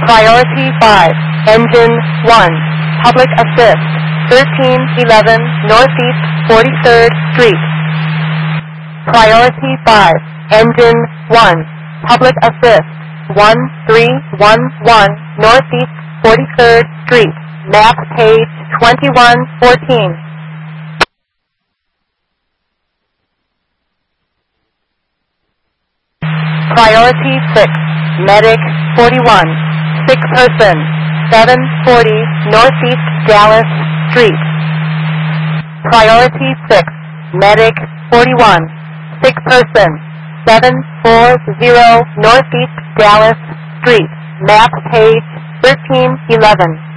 Priority 5, Engine 1, Public Assist, 1311 Northeast 43rd Street. Priority 5, Engine 1, Public Assist, 1311 Northeast 43rd Street, map page 2114. Priority 6, Medic 41, sick person, 740 Northeast Dallas Street. Priority 6, Medic 41, sick person, 740 Northeast Dallas Street, map page 1311.